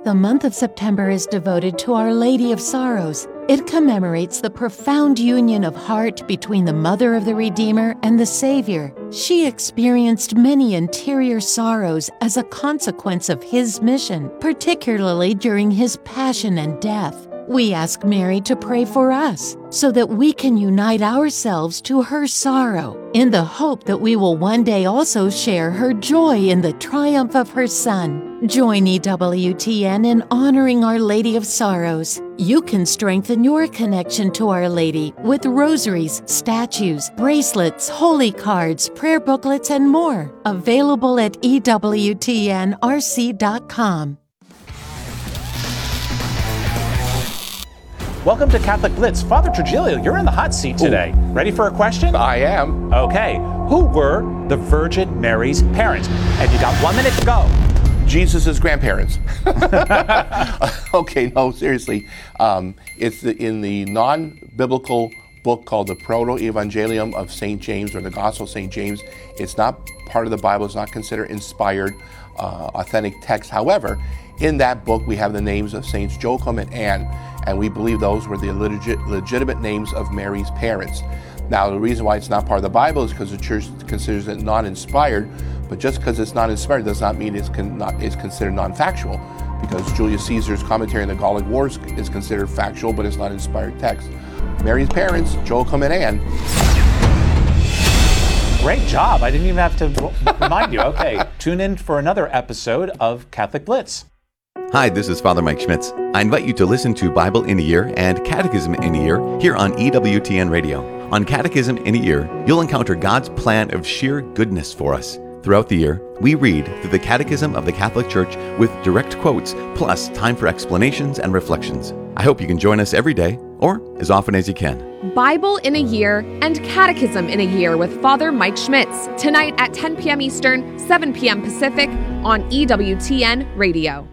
The month of September is devoted to Our Lady of Sorrows. It commemorates the profound union of heart between the Mother of the Redeemer and the Savior. She experienced many interior sorrows as a consequence of His mission, particularly during His passion and death. We ask Mary to pray for us so that we can unite ourselves to her sorrow in the hope that we will one day also share her joy in the triumph of her Son. Join EWTN in honoring Our Lady of Sorrows. You can strengthen your connection to Our Lady with rosaries, statues, bracelets, holy cards, prayer booklets, and more. Available at EWTNRC.com. Welcome to Catholic Blitz. Father Trujillo, you're in the hot seat today. Ooh. Ready for a question? I am. Okay. Who were the Virgin Mary's parents? And you got 1 minute to go. Jesus' grandparents. Okay, no, seriously. It's in the non-biblical book called the Proto-Evangelium of St. James, or the Gospel of St. James. It's not part of the Bible. It's not considered inspired, authentic text. However, in that book, we have the names of Saints Joachim and Anne, and we believe those were the legitimate names of Mary's parents. Now, the reason why it's not part of the Bible is because the Church considers it non-inspired, but just because it's not inspired does not mean it's considered non-factual, because Julius Caesar's commentary on the Gallic Wars is considered factual, but it's not inspired text. Mary's parents, Joachim and Anne. Great job. I didn't even have to remind you. Okay, tune in for another episode of Catholic Blitz. Hi, this is Father Mike Schmitz. I invite you to listen to Bible in a Year and Catechism in a Year here on EWTN Radio. On Catechism in a Year, you'll encounter God's plan of sheer goodness for us. Throughout the year, we read through the Catechism of the Catholic Church with direct quotes, plus time for explanations and reflections. I hope you can join us every day, or as often as you can. Bible in a Year and Catechism in a Year with Father Mike Schmitz, tonight at 10 p.m. Eastern, 7 p.m. Pacific on EWTN Radio.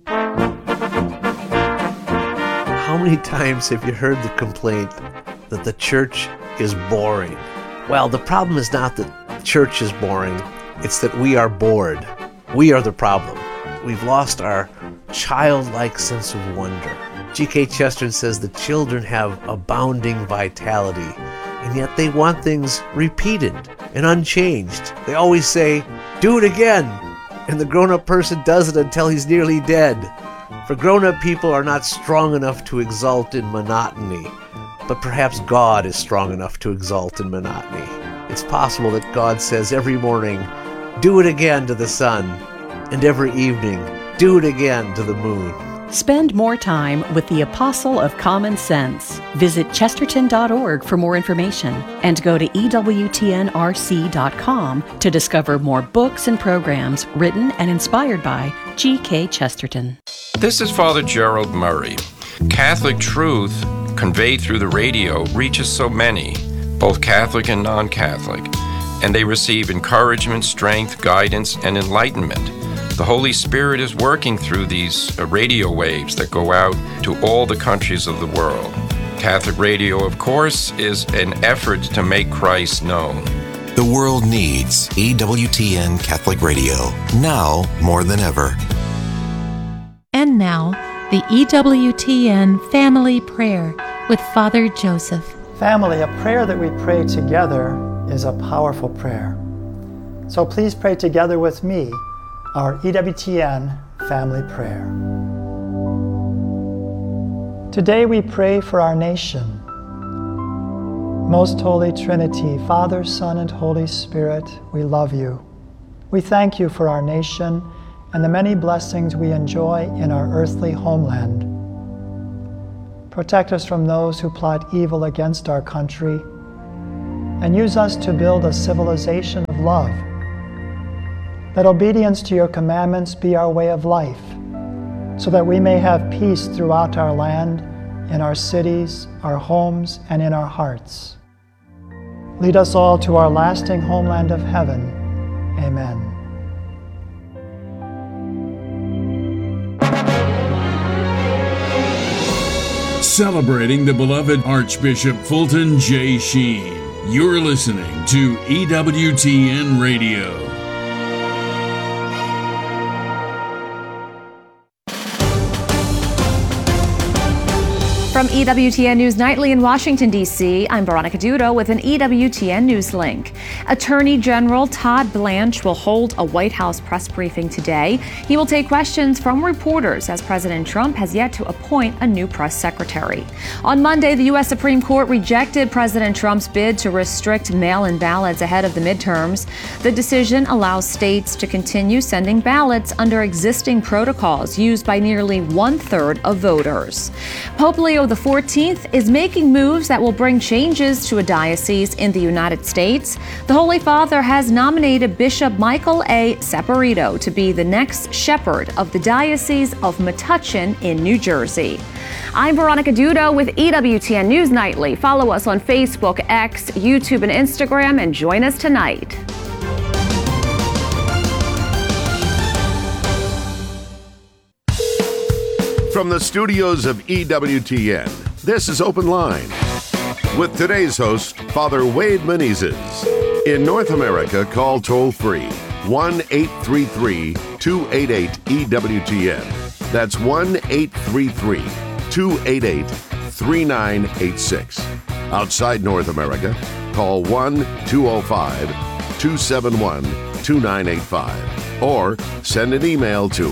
How many times have you heard the complaint that the church is boring? Well, the problem is not that church is boring, it's that we are bored. We are the problem. We've lost our childlike sense of wonder. G.K. Chesterton says the children have abounding vitality, and yet they want things repeated and unchanged. They always say, "Do it again," and the grown-up person does it until he's nearly dead. For grown-up people are not strong enough to exult in monotony, but perhaps God is strong enough to exult in monotony. It's possible that God says every morning, "Do it again" to the sun, and every evening, "Do it again" to the moon. Spend more time with the Apostle of Common Sense. Visit chesterton.org for more information and go to EWTNRC.com to discover more books and programs written and inspired by G.K. Chesterton. This is Father Gerald Murray. Catholic truth conveyed through the radio reaches so many, both Catholic and non-Catholic, and they receive encouragement, strength, guidance, and enlightenment. The Holy Spirit is working through these radio waves that go out to all the countries of the world. Catholic radio, of course, is an effort to make Christ known. The world needs EWTN Catholic Radio, now more than ever. And now, the EWTN Family Prayer with Father Joseph. Family, a prayer that we pray together is a powerful prayer. So please pray together with me our EWTN Family Prayer. Today we pray for our nation. Most Holy Trinity, Father, Son, and Holy Spirit, we love you. We thank you for our nation and the many blessings we enjoy in our earthly homeland. Protect us from those who plot evil against our country, and use us to build a civilization of love. Let obedience to your commandments be our way of life, so that we may have peace throughout our land, in our cities, our homes, and in our hearts. Lead us all to our lasting homeland of heaven. Amen. Celebrating the beloved Archbishop Fulton J. Sheen. You're listening to EWTN Radio. From EWTN News Nightly in Washington, D.C., I'm Veronica Dudo with an EWTN News link. Attorney General Todd Blanche will hold a White House press briefing today. He will take questions from reporters as President Trump has yet to appoint a new press secretary. On Monday, the U.S. Supreme Court rejected President Trump's bid to restrict mail-in ballots ahead of the midterms. The decision allows states to continue sending ballots under existing protocols used by nearly 1/3 of voters. Pope Leo XIV is making moves that will bring changes to a diocese in the United States. The Holy Father has nominated Bishop Michael A. Saporito to be the next shepherd of the Diocese of Metuchen in New Jersey. I'm Veronica Dudo with EWTN News Nightly. Follow us on Facebook, X, YouTube, and Instagram, and join us tonight. From the studios of EWTN, this is Open Line with today's host, Father Wade Menezes. In North America, call toll-free 1-833-288-EWTN. That's 1-833-288-3986. Outside North America, call 1-205-271-2985. Or send an email to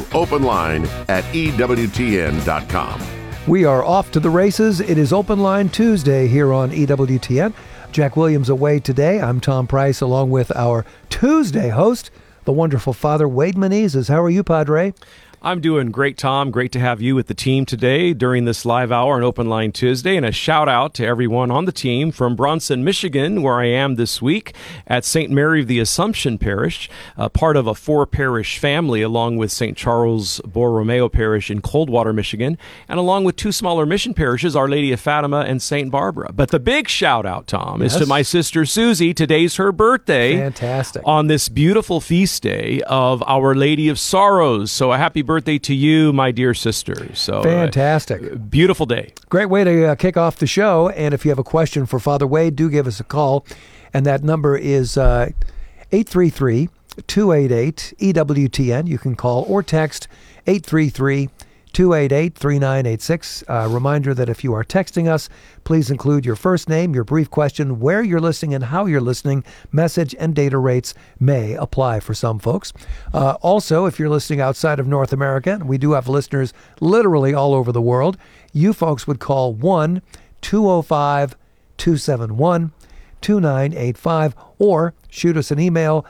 openline@ewtn.com. We are off to the races. It is Open Line Tuesday here on EWTN. Jack Williams away today. I'm Tom Price along with our Tuesday host, the wonderful Father Wade Menezes. How are you, Padre? I'm doing great, Tom. Great to have you with the team today during this live hour on Open Line Tuesday. And a shout out to everyone on the team from Bronson, Michigan, where I am this week at St. Mary of the Assumption Parish, part of a 4-parish family, along with St. Charles Borromeo Parish in Coldwater, Michigan, and along with 2 smaller mission parishes, Our Lady of Fatima and St. Barbara. But the big shout out, Tom, is to my sister Susie. Today's her birthday. Fantastic. On this beautiful feast day of Our Lady of Sorrows. So a happy birthday to you, my dear sister. So fantastic. Beautiful day. Great way to kick off the show. And if you have a question for Father Wade, do give us a call. And that number is 833-288-EWTN. You can call or text 833-288-3986. Reminder that if you are texting us, please include your first name, your brief question, where you're listening and how you're listening. Message and data rates may apply for some folks. Also, if you're listening outside of North America, and we do have listeners literally all over the world, you folks would call 1-205-271-2985 or shoot us an email,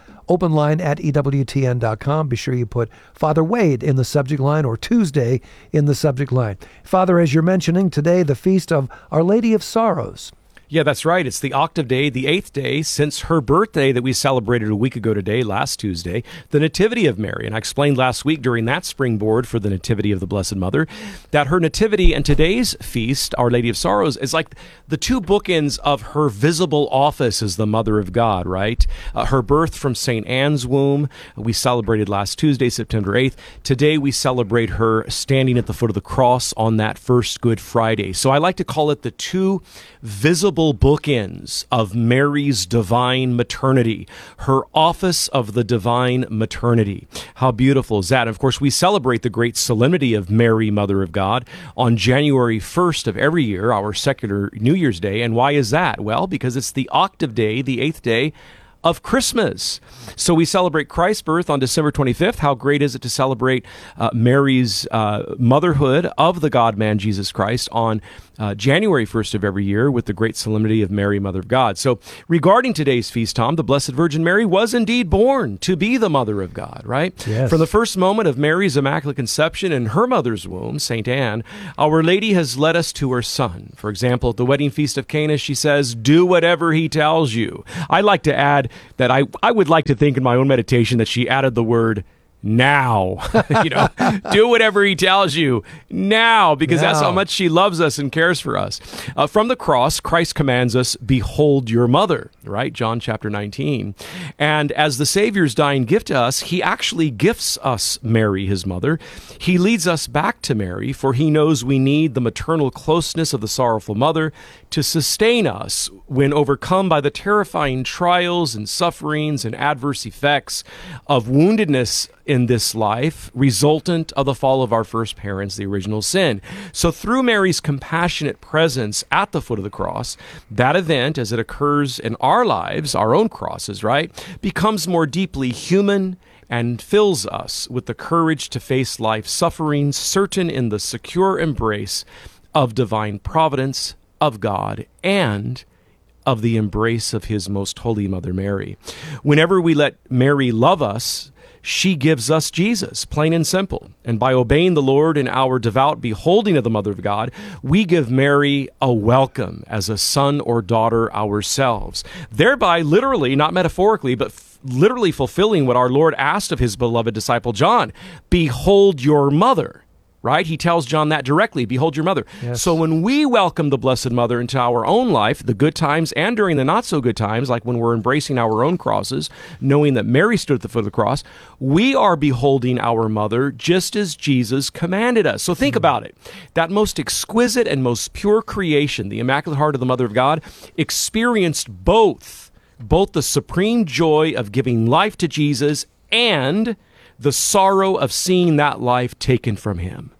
openline@ewtn.com. Be sure you put Father Wade in the subject line or Tuesday in the subject line. Father, as you're mentioning today, the feast of Our Lady of Sorrows. Yeah, that's right. It's the octave day, the 8th day since her birthday that we celebrated a week ago today, last Tuesday, the Nativity of Mary. And I explained last week during that springboard for the Nativity of the Blessed Mother that her Nativity and today's feast, Our Lady of Sorrows, is like the 2 bookends of her visible office as the Mother of God, right? Her birth from St. Anne's womb, we celebrated last Tuesday, September 8th. Today we celebrate her standing at the foot of the cross on that first Good Friday. So I like to call it the 2 visible bookends of Mary's divine maternity, her office of the divine maternity. How beautiful is that? And of course, we celebrate the great solemnity of Mary, Mother of God, on January 1st of every year, our secular New Year's Day. And why is that? Well, because it's the octave day, the 8th day of Christmas. So we celebrate Christ's birth on December 25th. How great is it to celebrate Mary's motherhood of the God-man Jesus Christ on January 1st of every year with the great solemnity of Mary, Mother of God. So regarding today's feast, Tom, the Blessed Virgin Mary was indeed born to be the Mother of God, right? Yes. From the first moment of Mary's Immaculate Conception in her mother's womb, St. Anne, Our Lady has led us to her Son. For example, at the wedding feast of Cana, she says, "Do whatever he tells you." I like to add that I would like to think in my own meditation that she added the word now. Do whatever he tells you now, because that's how much she loves us and cares for us. From the cross, Christ commands us, "Behold your mother," right? John chapter 19. And as the Savior's dying gift to us, he actually gifts us Mary, his mother. He leads us back to Mary, for he knows we need the maternal closeness of the sorrowful mother to sustain us when overcome by the terrifying trials and sufferings and adverse effects of woundedness in this life resultant of the fall of our first parents, the original sin. So through Mary's compassionate presence at the foot of the cross, that event, as it occurs in our lives, our own crosses, right, becomes more deeply human and fills us with the courage to face life's suffering, certain in the secure embrace of divine providence, of God, and of the embrace of his most holy Mother Mary. Whenever we let Mary love us, she gives us Jesus, plain and simple. And by obeying the Lord in our devout beholding of the Mother of God, we give Mary a welcome as a son or daughter ourselves, thereby literally, not metaphorically, but literally fulfilling what our Lord asked of his beloved disciple John, behold your mother. Right? He tells John that directly, behold your mother. Yes. So when we welcome the Blessed Mother into our own life, the good times and during the not so good times, like when we're embracing our own crosses, knowing that Mary stood at the foot of the cross, we are beholding our mother just as Jesus commanded us. So think about it. That most exquisite and most pure creation, the Immaculate Heart of the Mother of God, experienced both the supreme joy of giving life to Jesus and the sorrow of seeing that life taken from him.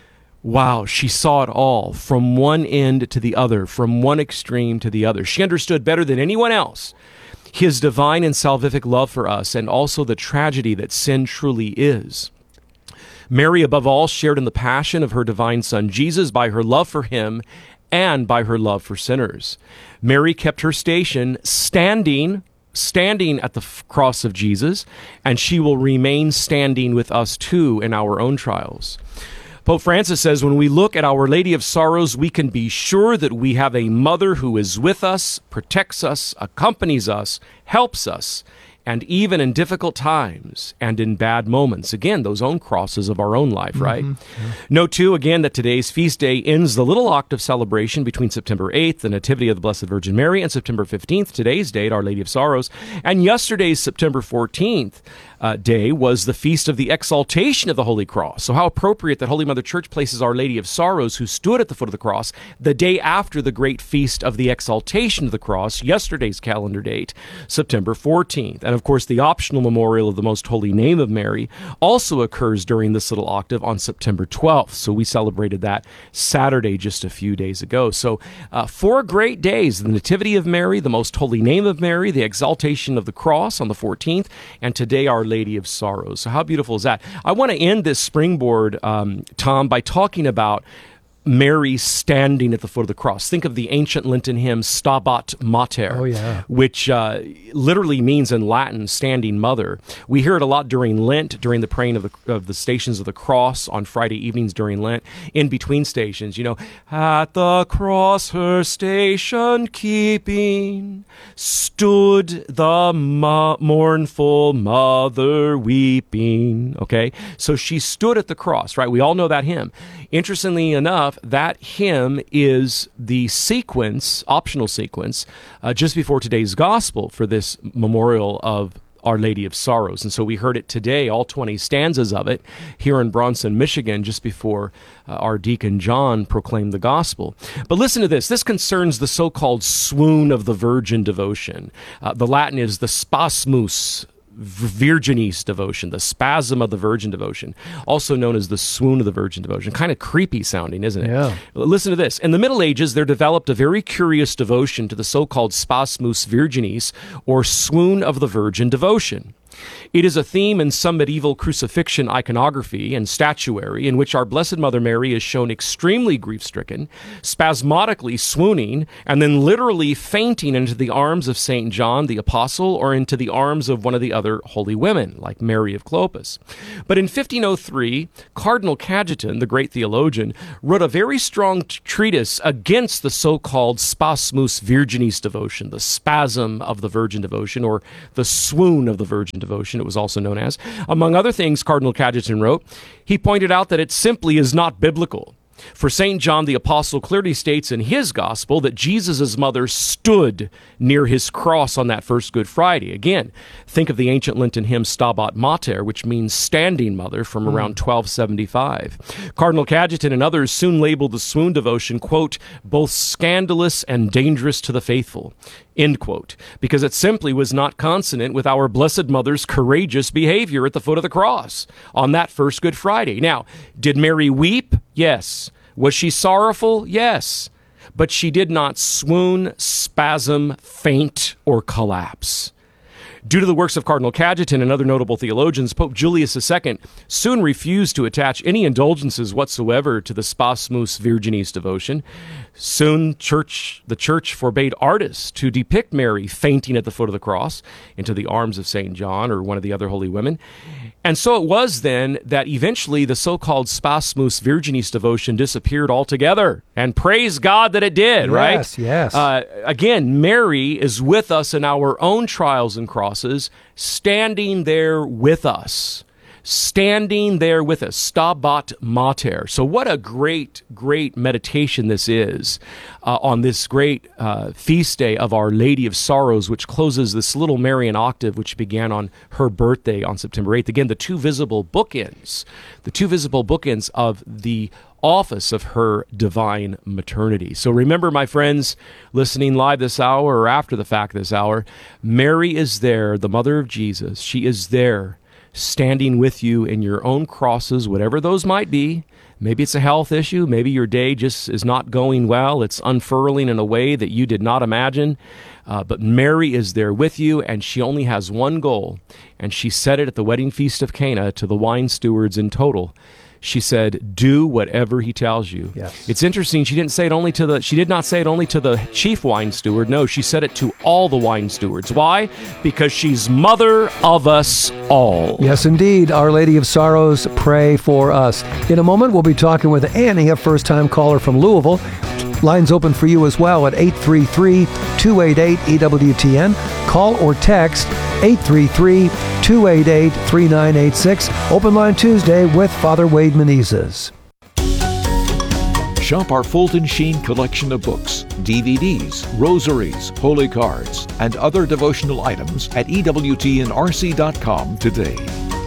Wow, she saw it all from one end to the other, from one extreme to the other. She understood better than anyone else his divine and salvific love for us, and also the tragedy that sin truly is. Mary, above all, shared in the passion of her divine Son Jesus by her love for him and by her love for sinners. Mary kept her station standing at the cross of Jesus, and she will remain standing with us too in our own trials. Pope Francis says, when we look at Our Lady of Sorrows, we can be sure that we have a mother who is with us, protects us, accompanies us, helps us, and even in difficult times and in bad moments. Again, those own crosses of our own life, right? Mm-hmm. Note, too, again, that today's feast day ends the little octave celebration between September 8th, the Nativity of the Blessed Virgin Mary, and September 15th, today's date, Our Lady of Sorrows. And yesterday's September 14th day was the Feast of the Exaltation of the Holy Cross. So how appropriate that Holy Mother Church places Our Lady of Sorrows, who stood at the foot of the cross, the day after the great Feast of the Exaltation of the Cross, yesterday's calendar date, September 14th. And of course, the optional memorial of the Most Holy Name of Mary also occurs during this little octave on September 12th. So we celebrated that Saturday just a few days ago. So 4 great days: the Nativity of Mary, the Most Holy Name of Mary, the Exaltation of the Cross on the 14th, and today Our Lady of Sorrows. So how beautiful is that? I want to end this springboard, Tom, by talking about Mary standing at the foot of the cross. Think of the ancient Lenten hymn Stabat Mater, which literally means in Latin, standing mother. We hear it a lot during Lent, during the praying of the Stations of the Cross on Friday evenings during Lent, in between stations. You know, at the cross her station keeping, stood the mournful mother weeping. Okay, so she stood at the cross, right? We all know that hymn. Interestingly enough, that hymn is the sequence, optional sequence, just before today's gospel for this memorial of Our Lady of Sorrows. And so we heard it today, all 20 stanzas of it, here in Bronson, Michigan, just before our deacon John proclaimed the gospel. But listen to this. This concerns the so-called swoon of the Virgin devotion. The Latin is the spasmus Virginis devotion, the spasm of the Virgin devotion, also known as the swoon of the Virgin devotion. Kind of creepy sounding, isn't it? Yeah. Listen to this. In the Middle Ages, there developed a very curious devotion to the so-called spasmus Virginis, or swoon of the Virgin devotion. It is a theme in some medieval crucifixion iconography and statuary in which our Blessed Mother Mary is shown extremely grief-stricken, spasmodically swooning, and then literally fainting into the arms of St. John the Apostle or into the arms of one of the other holy women, like Mary of Clopas. But in 1503, Cardinal Cajetan, the great theologian, wrote a very strong treatise against the so-called spasmus Virginis devotion, the spasm of the Virgin devotion, or the swoon of the Virgin devotion, it was also known as. Among other things, Cardinal Cajetan wrote, he pointed out that it simply is not biblical. For St. John the Apostle clearly states in his gospel that Jesus' mother stood near his cross on that first Good Friday. Again, think of the ancient Lenten hymn Stabat Mater, which means standing mother, from around 1275. Cardinal Cajetan and others soon labeled the swoon devotion, quote, both scandalous and dangerous to the faithful, end quote, because it simply was not consonant with our Blessed Mother's courageous behavior at the foot of the cross on that first Good Friday. Now, did Mary weep? Yes. Was she sorrowful? Yes. But she did not swoon, spasm, faint, or collapse. Due to the works of Cardinal Cajetan and other notable theologians, Pope Julius II soon refused to attach any indulgences whatsoever to the Spasmus Virginis devotion. Soon, the Church forbade artists to depict Mary fainting at the foot of the cross into the arms of St. John or one of the other holy women. And so it was then that eventually the so-called Spasmus Virginis devotion disappeared altogether. And praise God that it did, right? Yes, yes. Again, Mary is with us in our own trials and crosses, standing there with us. Standing there with us, Stabat Mater. So what a great, great meditation this is on this great feast day of Our Lady of Sorrows, which closes this little Marian octave, which began on her birthday on September 8th. Again, the two visible bookends of the office of her divine maternity. So remember, my friends, listening live this hour or after the fact this hour, Mary is there, the mother of Jesus. She is there, standing with you in your own crosses, whatever those might be. Maybe it's a health issue. Maybe your day just is not going well. It's unfurling in a way that you did not imagine. But Mary is there with you, and she only has one goal. And she said it at the wedding feast of Cana to the wine stewards in total. She said, do whatever he tells you. Yes. It's interesting. She did not say it only to the chief wine steward. No, she said it to all the wine stewards. Why? Because she's mother of us all. Yes, indeed. Our Lady of Sorrows, pray for us. In a moment, we'll be talking with Annie, a first-time caller from Louisville. Lines open for you as well at 833-288-EWTN. Call or text 833-288-3986. Open Line Tuesday with Father Wade Menezes. Shop our Fulton Sheen collection of books, DVDs, rosaries, holy cards, and other devotional items at EWTNRC.com today.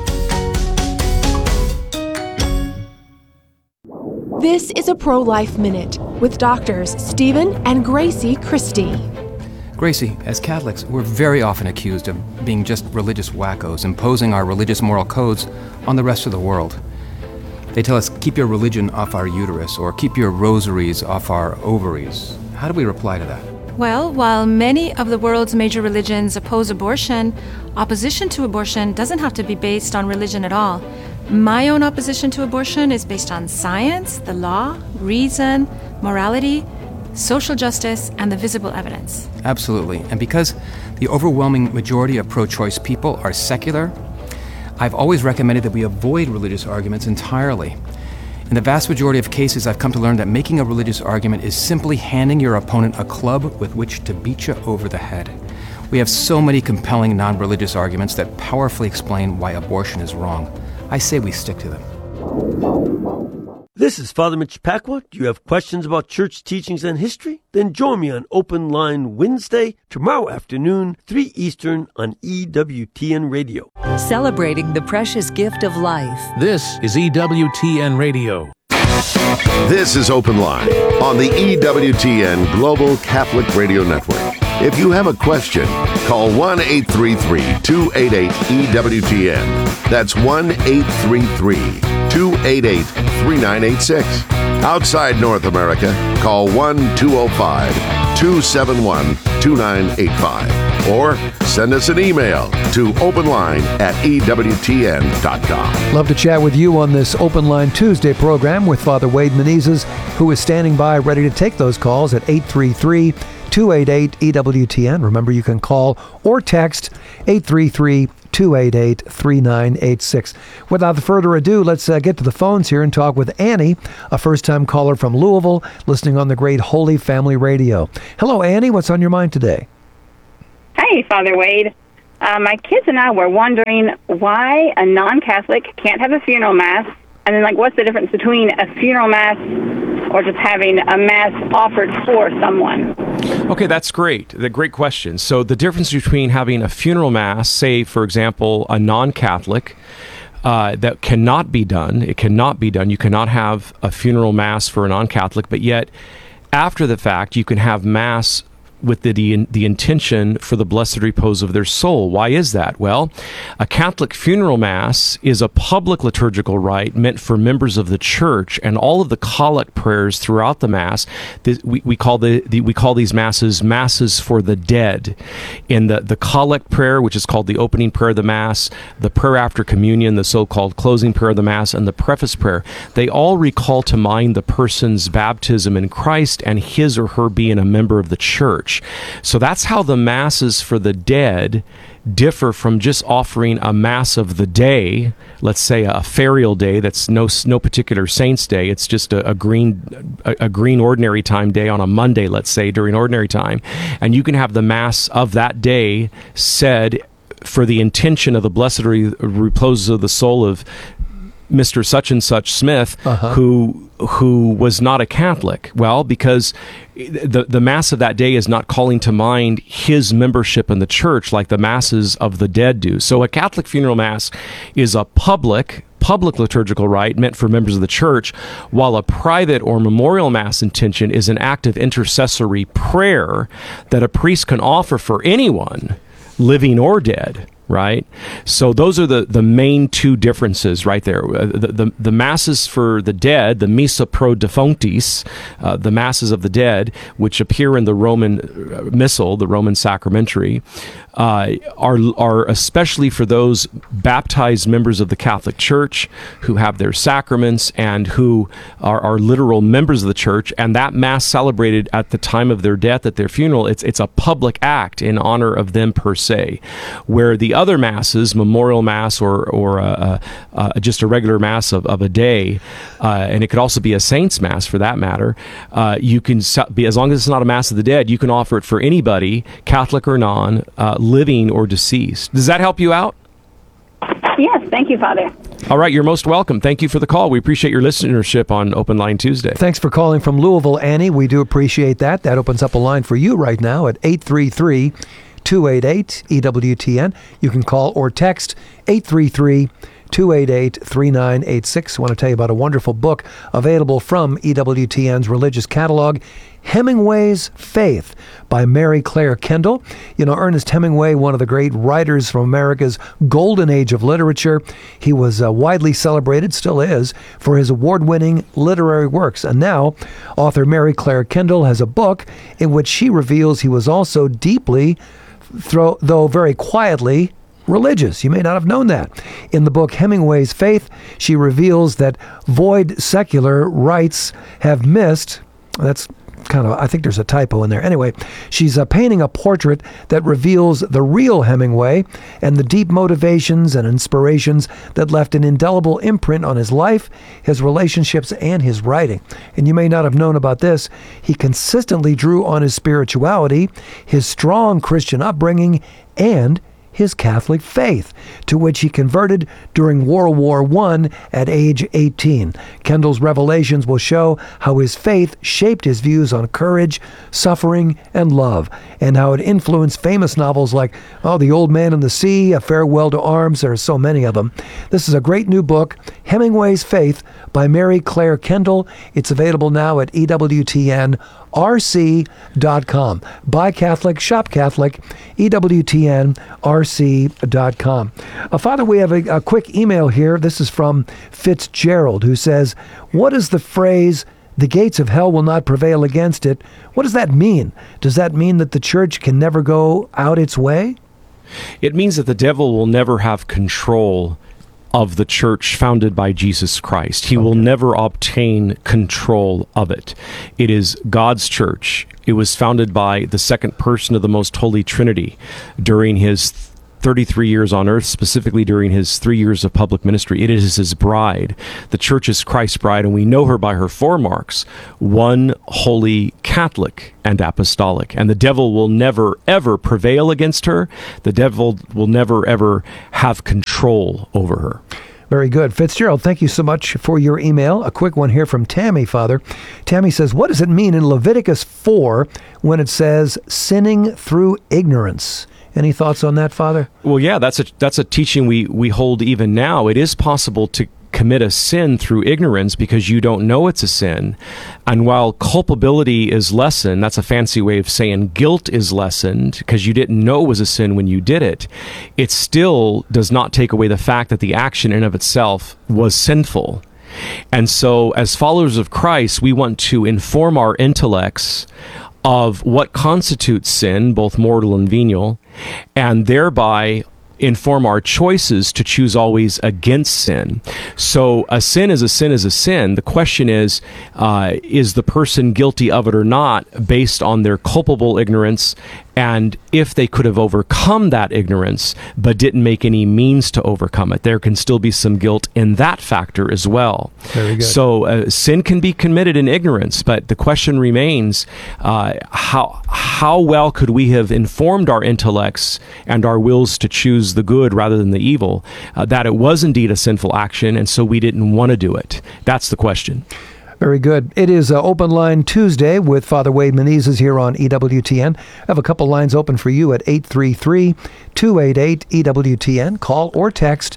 This is a Pro-Life Minute with doctors Stephen and Gracie Christie. Gracie, as Catholics, we're very often accused of being just religious wackos, imposing our religious moral codes on the rest of the world. They tell us, keep your religion off our uterus, or keep your rosaries off our ovaries. How do we reply to that? Well, while many of the world's major religions oppose abortion, opposition to abortion doesn't have to be based on religion at all. My own opposition to abortion is based on science, the law, reason, morality, social justice, and the visible evidence. Absolutely. And because the overwhelming majority of pro-choice people are secular, I've always recommended that we avoid religious arguments entirely. In the vast majority of cases, I've come to learn that making a religious argument is simply handing your opponent a club with which to beat you over the head. We have so many compelling non-religious arguments that powerfully explain why abortion is wrong. I say we stick to them. This is Father Mitch Pacwa. Do you have questions about church teachings and history? Then join me on Open Line Wednesday, tomorrow afternoon, 3 Eastern on EWTN Radio. Celebrating the precious gift of life. This is EWTN Radio. This is Open Line on the EWTN Global Catholic Radio Network. If you have a question, call 1-833-288-EWTN. That's 1-833-288-3986. Outside North America, call 1-205-271-2985. Or send us an email to openline@EWTN.com. Love to chat with you on this Open Line Tuesday program with Father Wade Menezes, who is standing by ready to take those calls at 833-288-EWTN. Remember, you can call or text 833-288-3986. Without further ado, let's get to the phones here and talk with Annie, a first-time caller from Louisville, listening on the great Holy Family Radio. Hello, Annie. What's on your mind today? Hi, Father Wade. My kids and I were wondering why a non-Catholic can't have a funeral mass, and then, what's the difference between a funeral mass or just having a Mass offered for someone? Okay, that's great. The great question. So the difference between having a funeral Mass, say, for example, a non-Catholic, that cannot be done. It cannot be done. You cannot have a funeral Mass for a non-Catholic, but yet after the fact, you can have Mass with the intention for the blessed repose of their soul. Why is that? Well, a Catholic funeral Mass is a public liturgical rite meant for members of the church, and all of the collect prayers throughout the Mass, we call these Masses for the dead. In the collect prayer, which is called the opening prayer of the Mass, the prayer after communion, the so-called closing prayer of the Mass, and the preface prayer, they all recall to mind the person's baptism in Christ and his or her being a member of the church. So that's how the Masses for the dead differ from just offering a Mass of the day, let's say a ferial day that's no particular saint's day. It's just a green ordinary time day on a Monday, let's say, during ordinary time. And you can have the Mass of that day said for the intention of the blessed repose of the soul of Mr. Such and Such Smith, who was not a Catholic. Well, because the Mass of that day is not calling to mind his membership in the church like the Masses of the dead do. So a Catholic funeral Mass is a public liturgical rite meant for members of the church, while a private or memorial Mass intention is an act of intercessory prayer that a priest can offer for anyone, living or dead. Right? So those are the main two differences right there. The Masses for the dead, the Missa pro defunctis, the Masses of the dead, which appear in the Roman Missal, the Roman sacramentary, are especially for those baptized members of the Catholic Church who have their sacraments and who are literal members of the church, and that Mass celebrated at the time of their death, at their funeral, it's a public act in honor of them per se, where the other Masses, memorial Mass or just a regular Mass of a day, and it could also be a saint's Mass for that matter, you can be, as long as it's not a Mass of the dead, you can offer it for anybody, Catholic or non, living or deceased. Does that help you out? Yes, thank you, Father. All right, you're most welcome. Thank you for the call. We appreciate your listenership on Open Line Tuesday. Thanks for calling from Louisville, Annie. We do appreciate that. That opens up a line for you right now at 833-288-EWTN. You can call or text 833-288-3986. I want to tell you about a wonderful book available from EWTN's religious catalog, Hemingway's Faith by Mary Claire Kendall. You know, Ernest Hemingway, one of the great writers from America's golden age of literature. He was widely celebrated, still is, for his award-winning literary works. And now, author Mary Claire Kendall has a book in which she reveals he was also deeply, though very quietly, religious. You may not have known that. In the book Hemingway's Faith, she reveals that void secular rites have missed. That's kind of, I think there's a typo in there. Anyway, she's painting a portrait that reveals the real Hemingway and the deep motivations and inspirations that left an indelible imprint on his life, his relationships, and his writing. And you may not have known about this. He consistently drew on his spirituality, his strong Christian upbringing, and his Catholic faith, to which he converted during World War I at age 18. Kendall's revelations will show how his faith shaped his views on courage, suffering, and love, and how it influenced famous novels like The Old Man and the Sea, A Farewell to Arms. There are so many of them. This is a great new book, Hemingway's Faith by Mary Claire Kendall. It's available now at EWTNRC.com. Buy Catholic, shop Catholic, EWTNRC.com. Father, we have a quick email here. This is from Fitzgerald, who says, what is the phrase, the gates of hell will not prevail against it? What does that mean? Does that mean that the church can never go out its way? It means that the devil will never have control of the church founded by Jesus Christ. He will never obtain control of it. It is God's church. It was founded by the second person of the Most Holy Trinity during his 33 years on earth, specifically during his 3 years of public ministry. It is his bride. The church is Christ's bride, and we know her by her four marks: one, holy, Catholic, and apostolic. And the devil will never, ever prevail against her. The devil will never, ever have control over her. Very good. Fitzgerald, thank you so much for your email. A quick one here from Tammy, Father. Tammy says, what does it mean in Leviticus 4 when it says sinning through ignorance? Any thoughts on that, Father? Well, yeah, that's a teaching we hold even now. It is possible to commit a sin through ignorance because you don't know it's a sin. And while culpability is lessened, that's a fancy way of saying guilt is lessened because you didn't know it was a sin when you did it, it still does not take away the fact that the action in of itself was sinful. And so as followers of Christ, we want to inform our intellects of what constitutes sin, both mortal and venial, and thereby inform our choices to choose always against sin. So a sin is a sin is a sin. The question is the person guilty of it or not based on their culpable ignorance, and if they could have overcome that ignorance but didn't make any means to overcome it. There can still be some guilt in that factor as well. Very good. So sin can be committed in ignorance, but the question remains, how well could we have informed our intellects and our wills to choose the good rather than the evil, that it was indeed a sinful action, and so we didn't want to do it? That's the question. Very good. It is Open Line Tuesday with Father Wade Menezes here on EWTN. I have a couple lines open for you at 833-288-EWTN. Call or text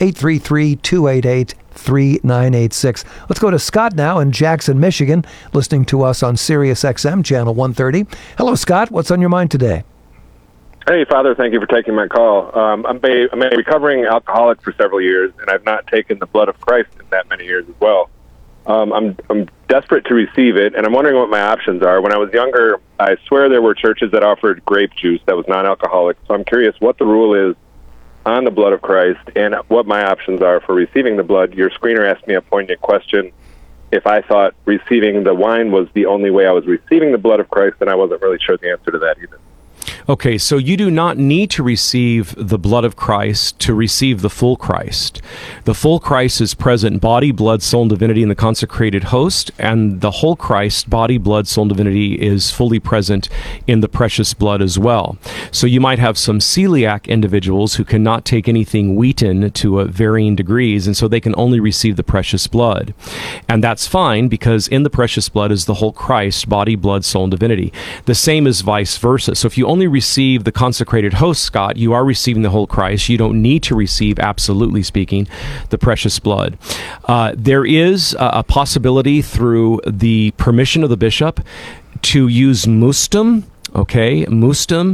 833-288-3986. Let's go to Scott now in Jackson, Michigan, listening to us on Sirius XM, channel 130. Hello, Scott. What's on your mind today? Hey, Father. Thank you for taking my call. I'm a recovering alcoholic for several years, and I've not taken the blood of Christ in that many years as well. I'm desperate to receive it, and I'm wondering what my options are. When I was younger, I swear there were churches that offered grape juice that was non-alcoholic, so I'm curious what the rule is on the blood of Christ and what my options are for receiving the blood. Your screener asked me a poignant question. If I thought receiving the wine was the only way I was receiving the blood of Christ, then I wasn't really sure the answer to that either. Okay, so you do not need to receive the blood of Christ to receive the full Christ. The full Christ is present body, blood, soul, and divinity in the consecrated host, and the whole Christ, body, blood, soul, and divinity is fully present in the precious blood as well. So you might have some celiac individuals who cannot take anything wheaten to varying degrees, and so they can only receive the precious blood. And that's fine because in the precious blood is the whole Christ, body, blood, soul, and divinity. The same is vice versa. So if you only receive the consecrated host, Scott, you are receiving the whole Christ. You don't need to receive, absolutely speaking, the precious blood. There is a possibility through the permission of the bishop to use mustum. Okay, mustum,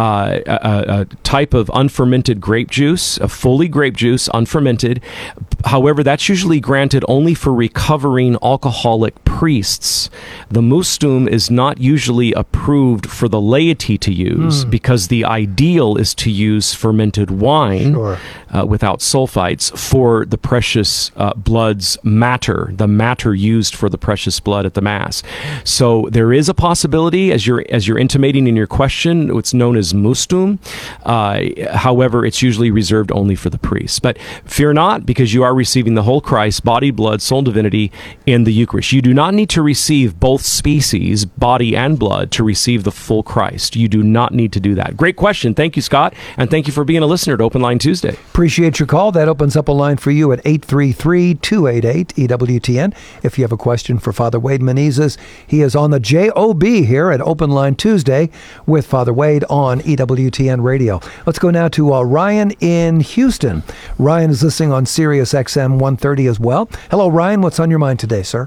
a type of unfermented grape juice, a fully grape juice, unfermented. However, that's usually granted only for recovering alcoholic priests. The mustum is not usually approved for the laity to use because the ideal is to use fermented wine without sulfites for the precious blood's matter, the matter used for the precious blood at the Mass. So there is a possibility, as you're intimating in your question, what's known as mustum. However, it's usually reserved only for the priests. But fear not, because you are receiving the whole Christ, body, blood, soul, and divinity in the Eucharist. You do not need to receive both species, body and blood, to receive the full Christ. You do not need to do that. Great question. Thank you, Scott. And thank you for being a listener to Open Line Tuesday. Appreciate your call. That opens up a line for you at 833-288-EWTN. If you have a question for Father Wade Menezes, he is on the JOB here at Open Line Tuesday with Father Wade on EWTN Radio. Let's go now to Ryan in Houston. Ryan is listening on Sirius XM 130 as well. Hello, Ryan. What's on your mind today, sir?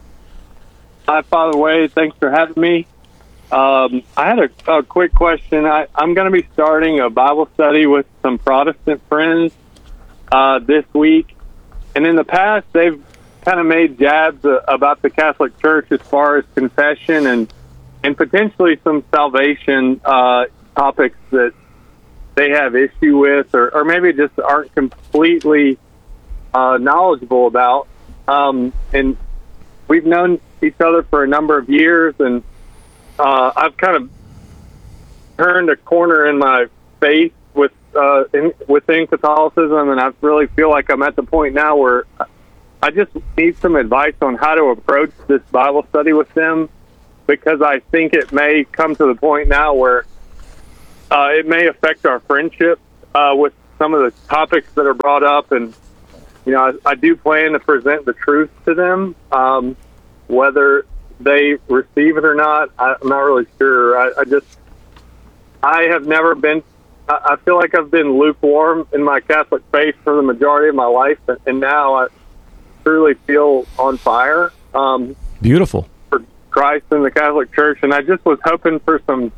Hi, Father Wade. Thanks for having me. I had a quick question. I'm going to be starting a Bible study with some Protestant friends this week. And in the past, they've kind of made jabs about the Catholic Church as far as confession and potentially some salvation topics that they have issue with or maybe just aren't completely knowledgeable about. And we've known each other for a number of years, and I've kind of turned a corner in my faith within Catholicism, and I really feel like I'm at the point now where I just need some advice on how to approach this Bible study with them, because I think it may come to the point now where it may affect our friendship with some of the topics that are brought up, and I do plan to present the truth to them. Whether they receive it or not, I'm not really sure. I have never been. I feel like I've been lukewarm in my Catholic faith for the majority of my life, and now I truly feel on fire. Beautiful. For Christ and the Catholic Church, and I just was hoping for some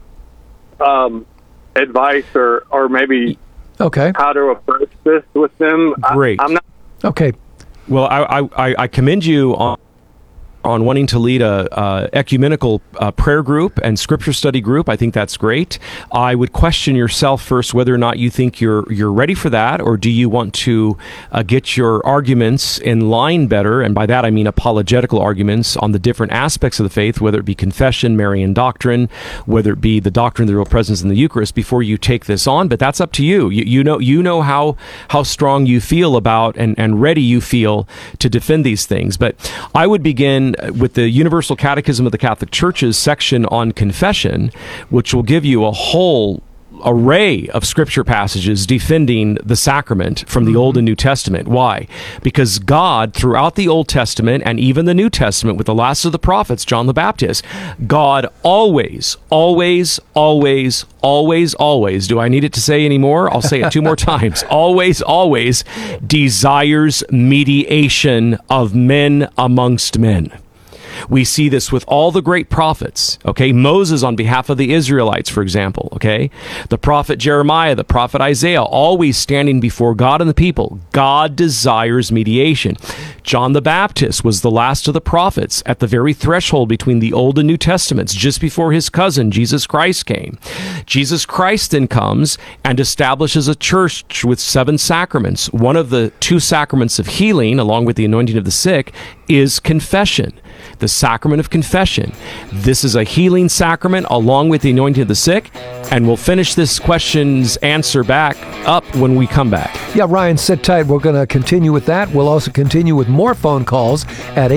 advice or maybe how to approach this with them. Great. I'm not. Okay. Well, I commend you on wanting to lead a ecumenical prayer group and scripture study group. I think that's great. I would question yourself first whether or not you think you're ready for that, or do you want to get your arguments in line better? And by that I mean apologetical arguments on the different aspects of the faith, whether it be confession, Marian doctrine, whether it be the doctrine of the real presence in the Eucharist, before you take this on. But that's up to you. You know how strong you feel about and ready you feel to defend these things. But I would begin with the Universal Catechism of the Catholic Church's section on confession, which will give you a whole array of scripture passages defending the sacrament from the Old and New Testament. Why? Because God, throughout the Old Testament and even the New Testament with the last of the prophets, John the Baptist, God always, always, always, always, always, do I need it to say any more? I'll say it 2 more times. Always, always desires mediation of men amongst men. We see this with all the great prophets, okay? Moses on behalf of the Israelites, for example, okay? The prophet Jeremiah, the prophet Isaiah, always standing before God and the people. God desires mediation. John the Baptist was the last of the prophets at the very threshold between the Old and New Testaments, just before his cousin, Jesus Christ, came. Jesus Christ then comes and establishes a church with 7 sacraments. One of the 2 sacraments of healing, along with the anointing of the sick, is confession. The sacrament of confession. This is a healing sacrament along with the anointing of the sick, and we'll finish this question's answer back up when we come back. Yeah, Ryan, sit tight. We're going to continue with that. We'll also continue with more phone calls at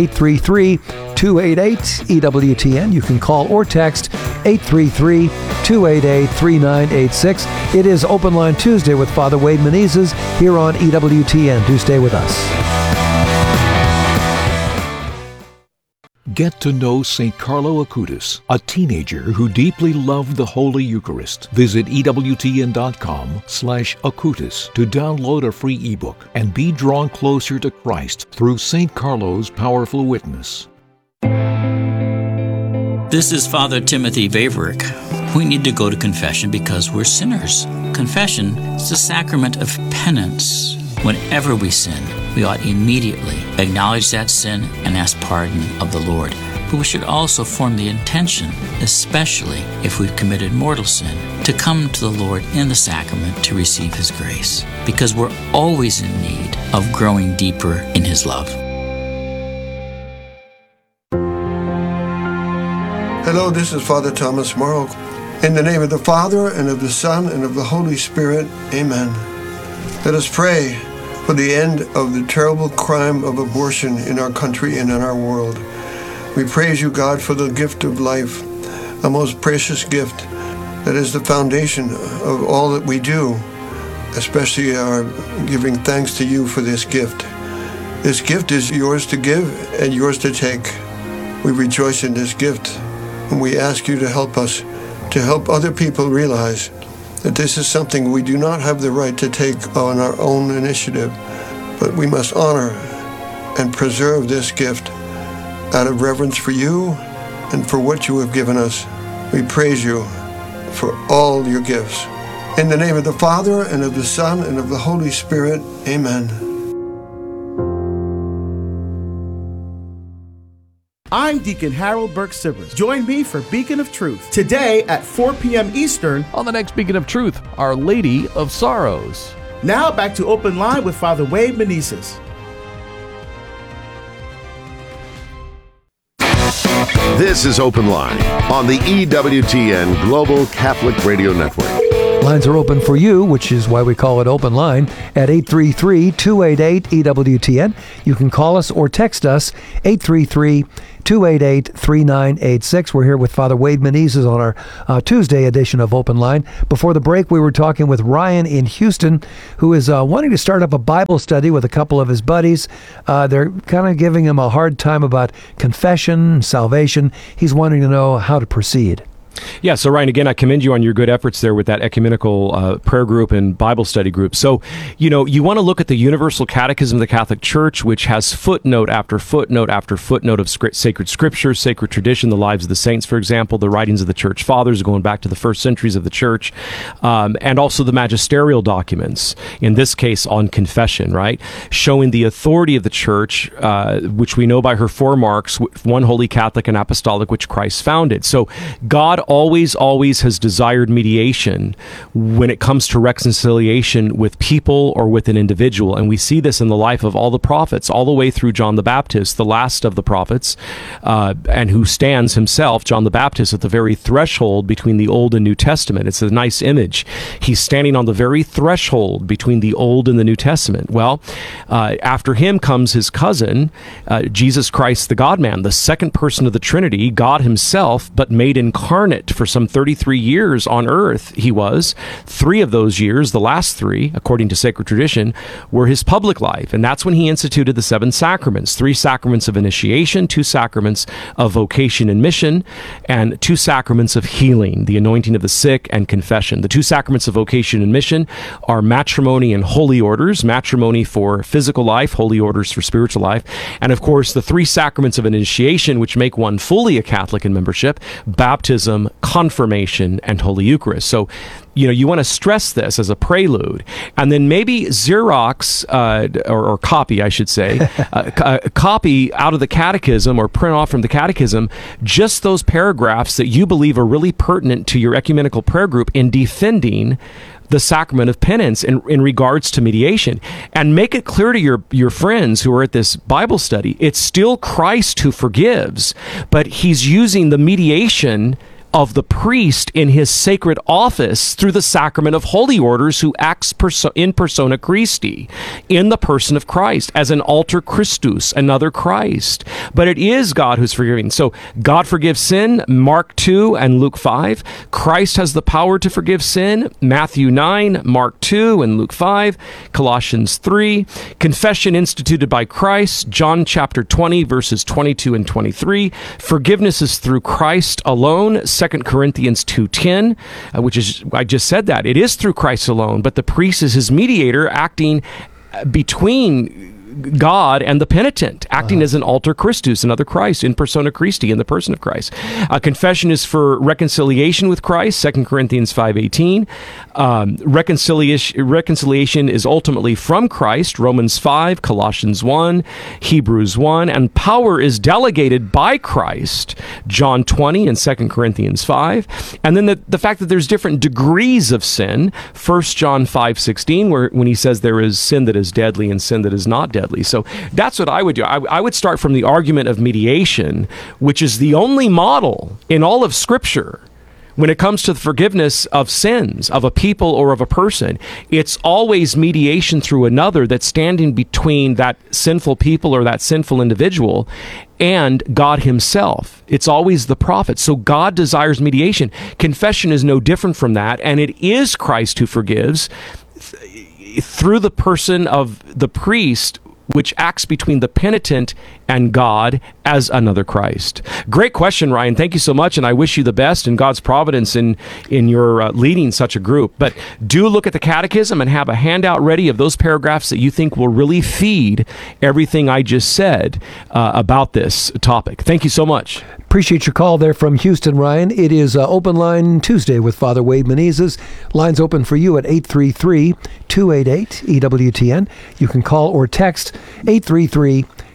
833-288-EWTN. You can call or text 833-288-3986. It is Open Line Tuesday with Father Wade Menezes here on EWTN. Do stay with us. Get to know St. Carlo Acutis, a teenager who deeply loved the Holy Eucharist. Visit EWTN.com/Acutis to download a free ebook and be drawn closer to Christ through St. Carlo's powerful witness. This is Father Timothy Vaverick. We need to go to confession because we're sinners. Confession is the sacrament of penance. Whenever we sin, we ought immediately acknowledge that sin and ask pardon of the Lord. But we should also form the intention, especially if we've committed mortal sin, to come to the Lord in the sacrament to receive His grace, because we're always in need of growing deeper in His love. Hello, this is Father Thomas Morrow. In the name of the Father, and of the Son, and of the Holy Spirit, amen. Let us pray for the end of the terrible crime of abortion in our country and in our world. We praise you, God, for the gift of life, a most precious gift that is the foundation of all that we do, especially our giving thanks to you for this gift. This gift is yours to give and yours to take. We rejoice in this gift, and we ask you to help us, to help other people realize that this is something we do not have the right to take on our own initiative, but we must honor and preserve this gift out of reverence for you and for what you have given us. We praise you for all your gifts. In the name of the Father, and of the Son, and of the Holy Spirit, amen. I'm Deacon Harold Burke-Sivers. Join me for Beacon of Truth today at 4 p.m. Eastern on the next Beacon of Truth, Our Lady of Sorrows. Now back to Open Line with Father Wade Menezes. This is Open Line on the EWTN Global Catholic Radio Network. Lines are open for you, which is why we call it Open Line, at 833-288-EWTN. You can call us or text us, 833-288-3986. We're here with Father Wade Menezes on our Tuesday edition of Open Line. Before the break, we were talking with Ryan in Houston, who is wanting to start up a Bible study with a couple of his buddies. They're kind of giving him a hard time about confession, salvation. He's wanting to know how to proceed. Yeah, so Ryan, again, I commend you on your good efforts there with that ecumenical prayer group and Bible study group. So, you want to look at the Universal Catechism of the Catholic Church, which has footnote after footnote after footnote of sacred scripture, sacred tradition, the lives of the saints, for example, the writings of the church fathers going back to the first centuries of the church, and also the magisterial documents, in this case on confession, right? Showing the authority of the church, which we know by her four marks, one holy, Catholic, and apostolic, which Christ founded. So God always has desired mediation when it comes to reconciliation with people or with an individual. And we see this in the life of all the prophets, all the way through John the Baptist, the last of the prophets, and who stands himself, John the Baptist, at the very threshold between the Old and New Testament. It's a nice image. He's standing on the very threshold between the Old and the New Testament. Well, after him comes his cousin, Jesus Christ, the God-man, the second person of the Trinity, God himself, but made incarnate. For some 33 years on earth, he was. 3 of those years, the last 3, according to sacred tradition, were his public life. And that's when he instituted the 7 sacraments, 3 sacraments of initiation, 2 sacraments of vocation and mission, and 2 sacraments of healing, the anointing of the sick and confession. The 2 sacraments of vocation and mission are matrimony and holy orders, matrimony for physical life, holy orders for spiritual life, and of course the 3 sacraments of initiation, which make one fully a Catholic in membership, baptism, confirmation, and Holy Eucharist. So, you want to stress this as a prelude, and then maybe Xerox or copy, I should say, copy out of the catechism or print off from the catechism just those paragraphs that you believe are really pertinent to your ecumenical prayer group in defending the sacrament of penance in regards to mediation, and make it clear to your friends who are at this Bible study, it's still Christ who forgives, but he's using the mediation of the priest in his sacred office through the sacrament of holy orders, who acts in persona Christi, in the person of Christ, as an alter Christus, another Christ. But it is God who's forgiving. So God forgives sin, Mark 2 and Luke 5. Christ has the power to forgive sin, Matthew 9, Mark 2 and Luke 5, Colossians 3. Confession instituted by Christ, John chapter 20, verses 22 and 23. Forgiveness is through Christ alone, 2 Corinthians 2:10, which is, I just said that. It is through Christ alone, but the priest is his mediator, acting between God and the penitent, acting as an alter Christus, another Christ, in persona Christi, in the person of Christ. Confession is for reconciliation with Christ, 2 Corinthians 5:18. Reconciliation is ultimately from Christ, Romans 5, Colossians 1, Hebrews 1, and power is delegated by Christ, John 20 and 2 Corinthians 5. And then the fact that there's different degrees of sin, 1 John 5:16, when he says there is sin that is deadly and sin that is not deadly. So that's what I would do. I would start from the argument of mediation, which is the only model in all of Scripture when it comes to the forgiveness of sins of a people or of a person. It's always mediation through another that's standing between that sinful people or that sinful individual and God himself. It's always the prophet. So God desires mediation. Confession is no different from that, and it is Christ who forgives through the person of the priest, which acts between the penitent and God as another Christ. Great question, Ryan. Thank you so much, and I wish you the best in God's providence in your leading such a group. But do look at the catechism and have a handout ready of those paragraphs that you think will really feed everything I just said about this topic. Thank you so much. Appreciate your call there from Houston, Ryan. It is Open Line Tuesday with Father Wade Menezes. Lines open for you at 833-288-EWTN. You can call or text 833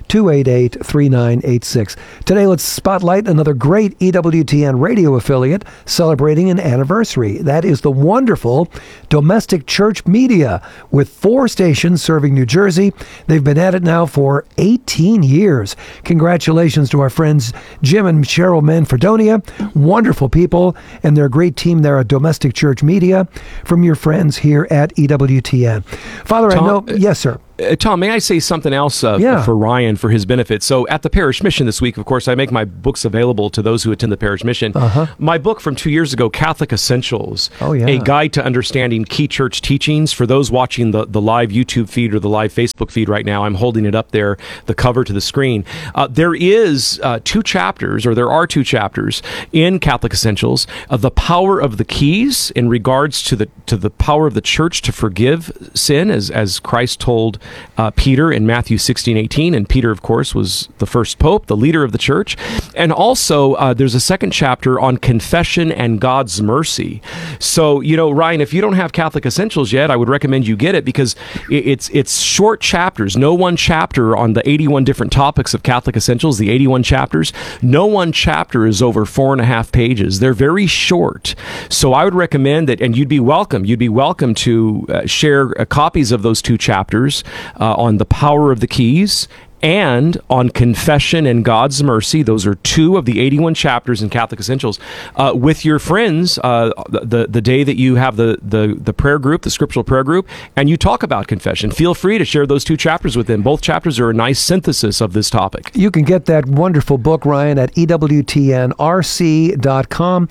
288-3986. Today, let's spotlight another great EWTN radio affiliate celebrating an anniversary. That is the wonderful Domestic Church Media, with 4 stations serving New Jersey. They've been at it now for 18 years. Congratulations to our friends Jim and Cheryl Manfredonia, wonderful people, and their great team there at Domestic Church Media, from your friends here at EWTN. Father, Tom, I know... Yes, sir. Tom, may I say something else for Ryan, for his benefit? So at the Parish Mission this week, of course, I make my books available to those who attend the Parish Mission. My book from 2 years ago, Catholic Essentials, a guide to understanding key church teachings. For those watching the live YouTube feed or the live Facebook feed right now, I'm holding it up there, the cover to the screen. There are 2 chapters in Catholic Essentials of the power of the keys in regards to the power of the church to forgive sin, as Christ told Peter in Matthew 16:18, and Peter, of course, was the first pope, the leader of the church. And also, there's a second chapter on confession and God's mercy. So, Ryan, if you don't have Catholic Essentials yet, I would recommend you get it, because it's short chapters. No one chapter on the 81 different topics of Catholic Essentials, the 81 chapters, no one chapter is over 4.5 pages. They're very short. So I would recommend that, and you'd be welcome to share copies of those 2 chapters on the power of the keys and on confession and God's mercy. Those are 2 of the 81 chapters in Catholic Essentials with your friends the day that you have the prayer group, the scriptural prayer group, and you talk about confession. Feel free to share those 2 chapters with them. Both chapters are a nice synthesis of this topic. You can get that wonderful book, Ryan, at EWTNRC.com,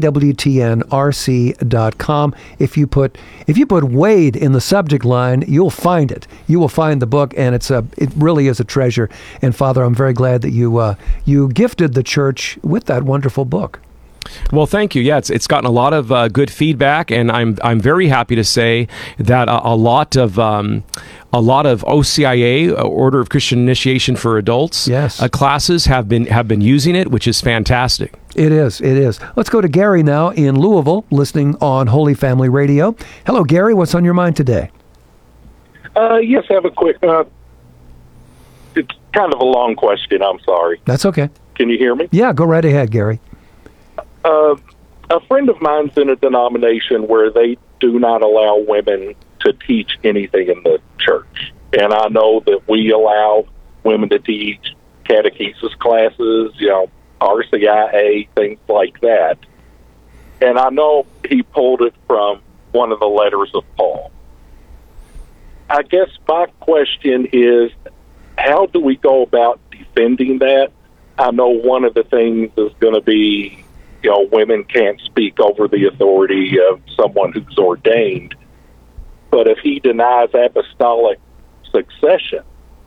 EWTNRC.com. If you put Wade in the subject line, you'll find it. You will find the book, and it really is a treasure. And Father, I'm very glad that you gifted the church with that wonderful book. Well, thank you. Yeah, it's gotten a lot of good feedback, and I'm very happy to say that a lot of OCIA, Order of Christian Initiation for Adults, classes have been using it, which is fantastic. It is. Let's go to Gary now in Louisville, listening on Holy Family Radio. Hello, Gary. What's on your mind today? Yes, I have a quick... it's kind of a long question. I'm sorry. That's okay. Can you hear me? Yeah, go right ahead, Gary. A friend of mine's in a denomination where they do not allow women to teach anything in the church. And I know that we allow women to teach catechesis classes, RCIA, things like that. And I know he pulled it from one of the letters of Paul. I guess my question is, how do we go about defending that? I know one of the things is going to be, women can't speak over the authority of someone who's ordained. But if he denies apostolic succession,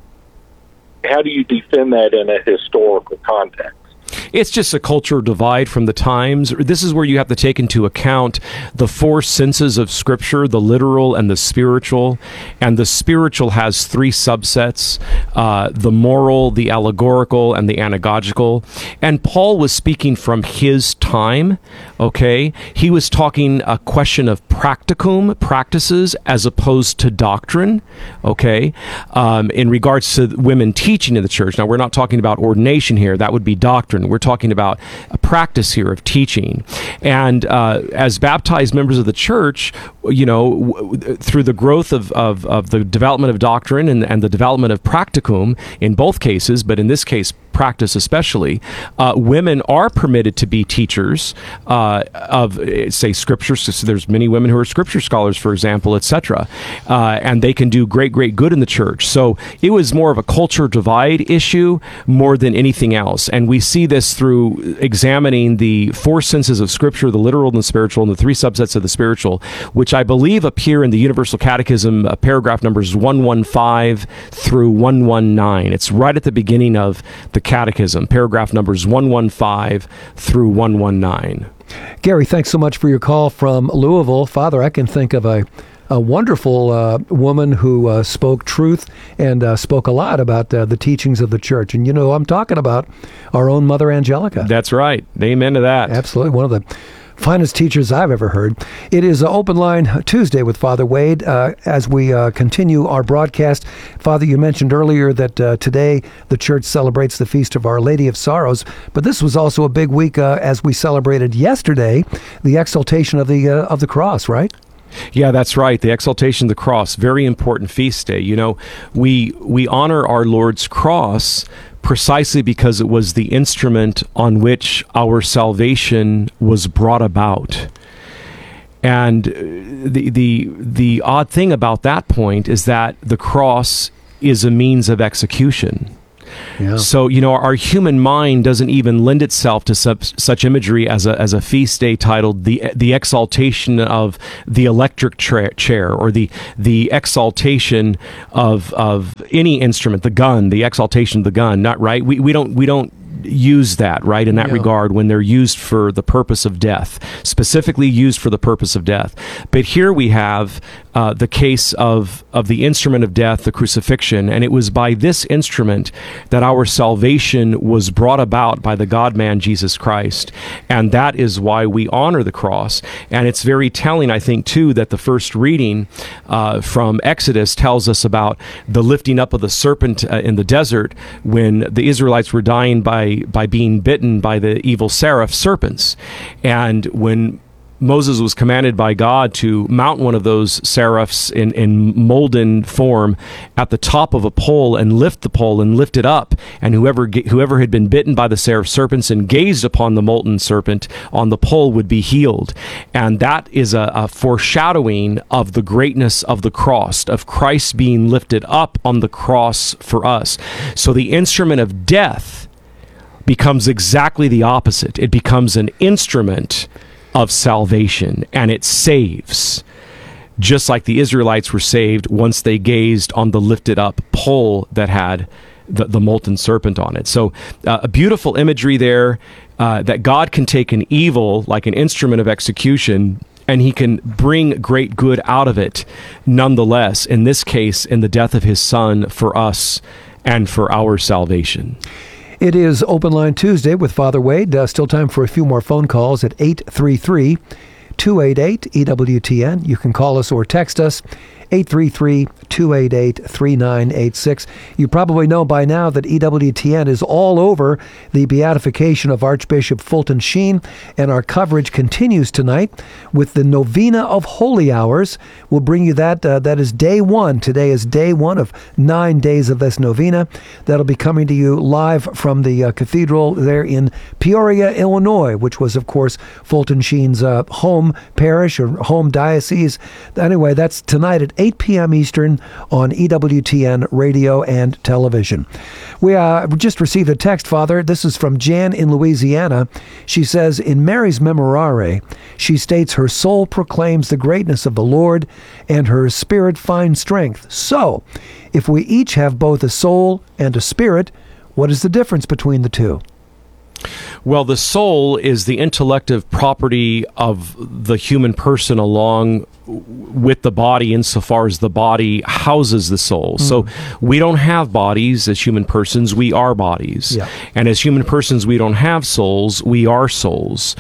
how do you defend that in a historical context? It's just a cultural divide from the times. This is where you have to take into account the 4 senses of Scripture, the literal and the spiritual. And the spiritual has 3 subsets, the moral, the allegorical, and the anagogical. And Paul was speaking from his time, okay? He was talking a question of practicum, practices, as opposed to doctrine, okay? In regards to women teaching in the church. Now, we're not talking about ordination here. That would be doctrine. We're talking about a practice here of teaching. And as baptized members of the church, through the growth of the development of doctrine and the development of practicum in both cases, but in this case, practice especially, women are permitted to be teachers of, say, Scripture. So there's many women who are Scripture scholars, for example, etc., and they can do great good in the church. So it was more of a culture divide issue more than anything else. And we see this through examining the 4 senses of Scripture, the literal and the spiritual, and the 3 subsets of the spiritual, which I believe appear in the Universal Catechism, paragraph numbers 115 through 119. It's right at the beginning of the Catechism, paragraph numbers 115 through 119. Gary, thanks so much for your call from Louisville. Father, I can think of a wonderful woman who spoke truth and spoke a lot about the teachings of the church. And I'm talking about our own Mother Angelica. That's right. Amen to that. Absolutely. One of the finest teachers I've ever heard. It is Open Line Tuesday with Father Wade. As we continue our broadcast, Father, you mentioned earlier that today the church celebrates the Feast of Our Lady of Sorrows, but this was also a big week as we celebrated yesterday the exaltation of the cross, right? Yeah, that's right. The exaltation of the cross, very important feast day. You know, we honor our Lord's cross precisely because it was the instrument on which our salvation was brought about. And the odd thing about that point is that the cross is a means of execution. Yeah. So, you know, our human mind doesn't even lend itself to such imagery as a feast day titled the exaltation of the electric chair, or the exaltation of any instrument, the gun, the exaltation of the gun. Not right. We don't use that, right, in that regard, when they're used for the purpose of death, specifically used for the purpose of death. But here we have the case of the instrument of death, the crucifixion, and it was by this instrument that our salvation was brought about by the God-man Jesus Christ, and that is why we honor the cross. And it's very telling, I think, too, that the first reading from Exodus tells us about the lifting up of the serpent in the desert when the Israelites were dying by being bitten by the evil seraph serpents. And when Moses was commanded by God to mount one of those seraphs in molten form at the top of a pole and lift the pole and lift it up, and whoever had been bitten by the seraph serpents and gazed upon the molten serpent on the pole would be healed. And that is a foreshadowing of the greatness of the cross, of Christ being lifted up on the cross for us. So the instrument of death becomes exactly the opposite. It becomes an instrument of salvation, and it saves, just like the Israelites were saved once they gazed on the lifted up pole that had the molten serpent on it. So a beautiful imagery there, that God can take an evil like an instrument of execution, and he can bring great good out of it nonetheless, in this case in the death of his son for us and for our salvation. It is Open Line Tuesday with Father Wade. Still time for a few more phone calls at 833-288-EWTN. You can call us or text us, 833-288-3986. You probably know by now that EWTN is all over the beatification of Archbishop Fulton Sheen, and our coverage continues tonight with the Novena of Holy Hours. We'll bring you that. That is day one. Today is day one of 9 days of this novena. That'll be coming to you live from the cathedral there in Peoria, Illinois, which was, of course, Fulton Sheen's home parish or home diocese. Anyway, that's tonight at 8 p.m. Eastern on EWTN radio and television. We just received a text, Father. This is from Jan in Louisiana. She says, in Mary's Memorare, she states her soul proclaims the greatness of the Lord and her spirit finds strength. So, if we each have both a soul and a spirit, what is the difference between the two? Well, the soul is the intellective property of the human person along with the body insofar as the body houses the soul. So we don't have bodies as human persons, we are bodies. Yeah. And as human persons, we don't have souls, we are souls.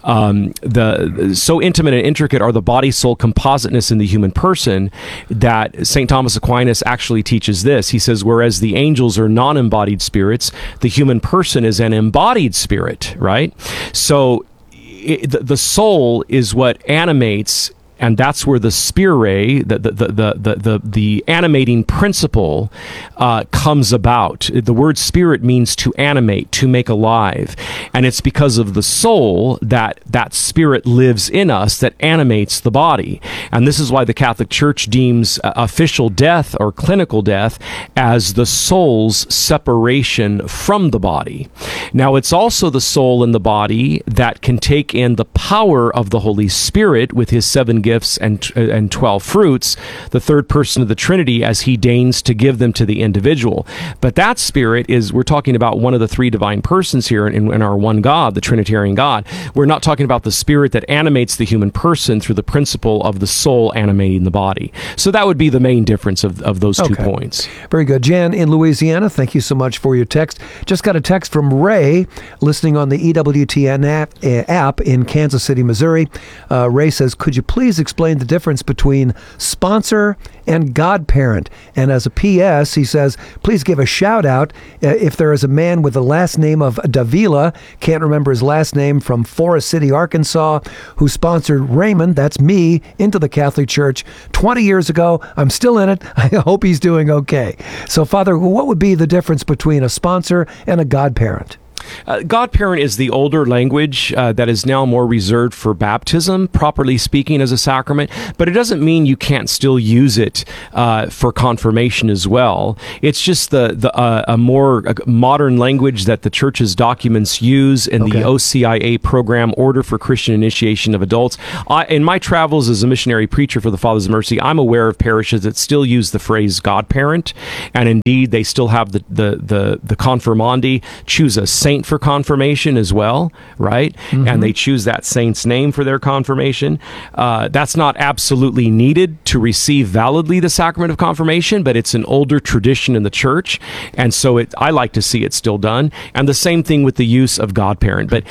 So intimate and intricate are the body-soul compositeness in the human person that St. Thomas Aquinas actually teaches this. He says, whereas the angels are non-embodied spirits, the human person is an embodied spirit, right? So the soul is what animates, and that's where the spirae, the animating principle, comes about. The word spirit means to animate, to make alive. And it's because of the soul that spirit lives in us that animates the body. And this is why the Catholic Church deems official death or clinical death as the soul's separation from the body. Now, it's also the soul in the body that can take in the power of the Holy Spirit with his 7 gifts and 12 fruits, the third person of the Trinity, as he deigns to give them to the individual. But that spirit is, we're talking about one of the 3 divine persons here in our one God, the Trinitarian God. We're not talking about the spirit that animates the human person through the principle of the soul animating the body. So that would be the main difference of those 2 points. Very good. Jan in Louisiana, thank you so much for your text. Just got a text from Ray, listening on the EWTN app in Kansas City, Missouri. Ray says, could you please explain the difference between sponsor and godparent? And as a P.S., he says, please give a shout out if there is a man with the last name of Davila, can't remember his last name, from Forest City, Arkansas, who sponsored Raymond, that's me, into the Catholic Church 20 years ago. I'm still in it. I hope he's doing okay. So, Father, what would be the difference between a sponsor and a godparent? Godparent is the older language that is now more reserved for baptism, properly speaking, as a sacrament, but it doesn't mean you can't still use it for confirmation as well. It's just a more modern language that the Church's documents use in the OCIA program, Order for Christian Initiation of Adults. In my travels as a missionary preacher for the Fathers of Mercy, I'm aware of parishes that still use the phrase godparent, and indeed they still have the confirmandi choose a saint for confirmation as well, right? Mm-hmm. And they choose that saint's name for their confirmation. That's not absolutely needed to receive validly the sacrament of confirmation, but it's an older tradition in the Church, and so I like to see it still done. And the same thing with the use of godparent. But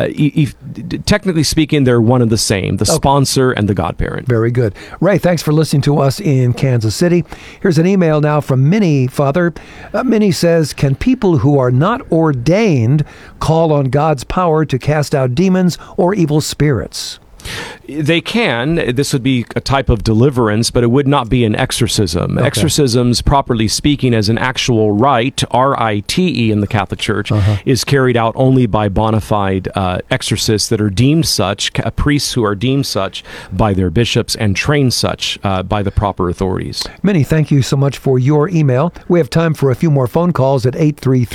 technically speaking, they're one and the same, the sponsor and the godparent. Very good. Ray, thanks for listening to us in Kansas City. Here's an email now from Minnie, Father. Minnie says, can people who are not ordained call on God's power to cast out demons or evil spirits? They can. This would be a type of deliverance, but it would not be an exorcism. Okay. Exorcisms, properly speaking, as an actual rite, R-I-T-E in the Catholic Church, is carried out only by bona fide exorcists that are deemed such, priests who are deemed such by their bishops and trained such by the proper authorities. Minnie, thank you so much for your email. We have time for a few more phone calls at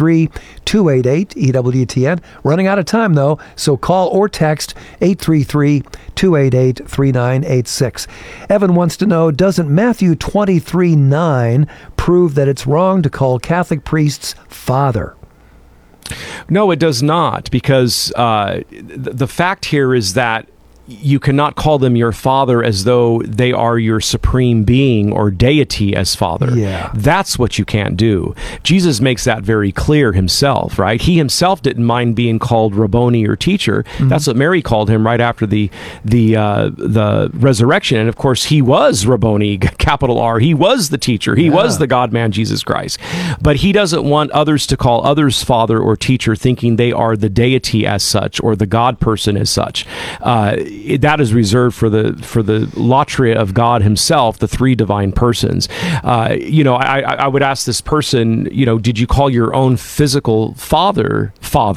833-288-EWTN. Running out of time, though, so call or text 833-288-3986. Evan wants to know, doesn't Matthew 23:9 prove that it's wrong to call Catholic priests father? No, it does not, because the fact here is that you cannot call them your father as though they are your supreme being or deity as father. Yeah. That's what you can't do. Jesus makes that very clear himself, right? He himself didn't mind being called Rabboni or teacher. Mm-hmm. That's what Mary called him right after the resurrection. And of course, he was Rabboni, capital R. He was the teacher. He was the God-man, Jesus Christ. But he doesn't want others to call others father or teacher, thinking they are the deity as such or the God person as such. That is reserved for the latria of God himself, the three divine persons. I would ask this person, did you call your own physical father?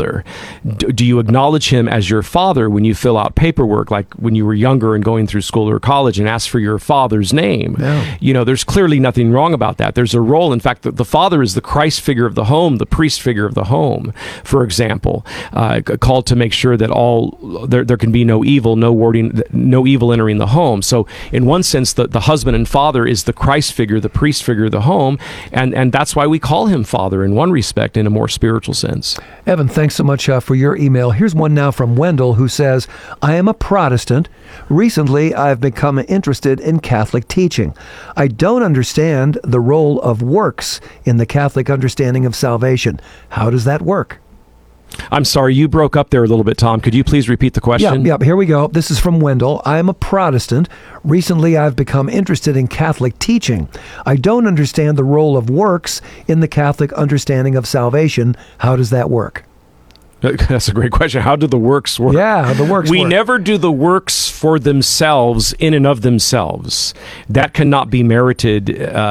Do you acknowledge him as your father when you fill out paperwork, like when you were younger and going through school or college, and ask for your father's name? No. There's clearly nothing wrong about that. There's a role. In fact, the father is the Christ figure of the home, the priest figure of the home, for example, called to make sure that there can be no evil, no evil entering the home. So in one sense, the husband and father is the Christ figure, the priest figure of the home, and that's why we call him father in one respect, in a more spiritual sense. Evan, thanks so much for your email. Here's one now from Wendell, who says, I am a Protestant. Recently, I've become interested in Catholic teaching. I don't understand the role of works in the Catholic understanding of salvation. How does that work? I'm sorry, you broke up there a little bit, Tom. Could you please repeat the question? Yeah, here we go. This is from Wendell. I am a Protestant. Recently, I've become interested in Catholic teaching. I don't understand the role of works in the Catholic understanding of salvation. How does that work? That's a great question. How do the works work? Yeah, the works We work. never do the works for themselves in and of themselves. That cannot be merited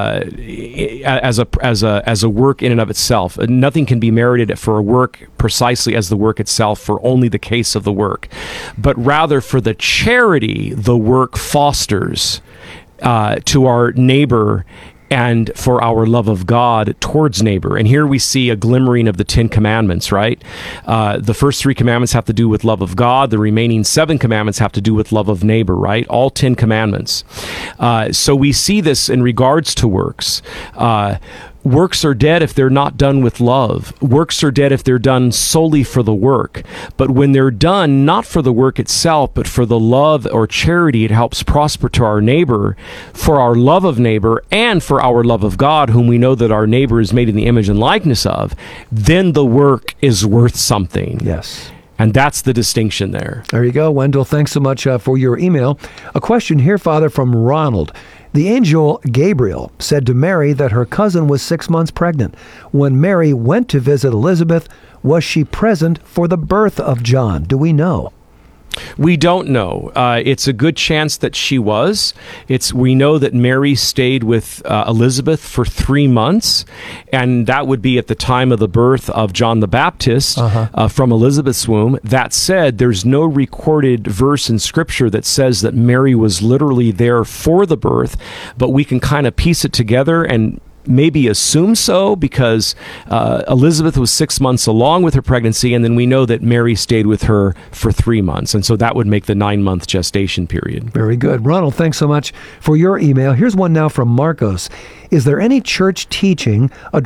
as a work in and of itself. Nothing can be merited for a work precisely as the work itself for only the case of the work, but rather for the charity the work fosters to our neighbor and for our love of God towards neighbor. And here we see a glimmering of the 10 Commandments, right? The first 3 commandments have to do with love of God. The remaining 7 commandments have to do with love of neighbor, right? All 10 commandments. So we see this in regards to works. Works are dead if they're not done with love. Works are dead if they're done solely for the work. But when they're done not for the work itself, but for the love or charity it helps prosper to our neighbor, for our love of neighbor and for our love of God, whom we know that our neighbor is made in the image and likeness of, then the work is worth something. Yes. And that's the distinction there. There you go, Wendell. Thanks so much for your email. A question here, Father, from Ronald. The angel Gabriel said to Mary that her cousin was 6 months pregnant. When Mary went to visit Elizabeth, was she present for the birth of John? Do we know? We don't know. It's a good chance that she was. We know that Mary stayed with Elizabeth for 3 months, and that would be at the time of the birth of John the Baptist from Elizabeth's womb. That said, there's no recorded verse in Scripture that says that Mary was literally there for the birth, but we can kind of piece it together and maybe assume so, because Elizabeth was 6 months along with her pregnancy, and then we know that Mary stayed with her for 3 months, and so that would make the 9-month gestation period. Very good. Ronald, thanks so much for your email. Here's one now from Marcos. Is there any church teaching